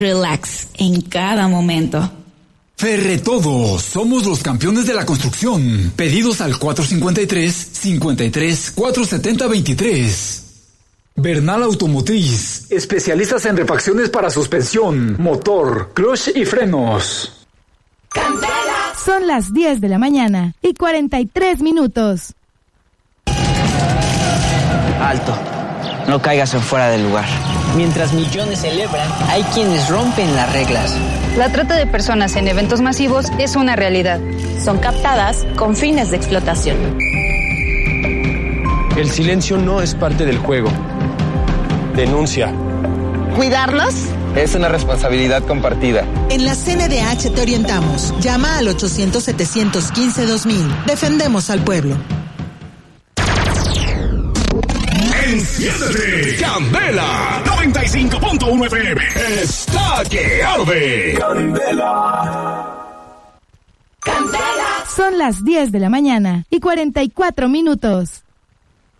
Relax en cada momento. Ferretodo, somos los campeones de la construcción. Pedidos al 453-470-23. Bernal Automotriz, especialistas en refacciones para suspensión, motor, clutch y frenos. ¡Candela! Son las 10 de la mañana y 43 minutos. Alto, no caigas en fuera del lugar. Mientras millones celebran, hay quienes rompen las reglas. La trata de personas en eventos masivos es una realidad. Son captadas con fines de explotación. El silencio no es parte del juego. Denuncia. ¿Cuidarlos? Es una responsabilidad compartida. En la CNDH te orientamos. Llama al 800-715-2000. Defendemos al pueblo. Enciéndete, Candela 95.1 FM está que arde. Candela. Son las 10 de la mañana y 44 minutos.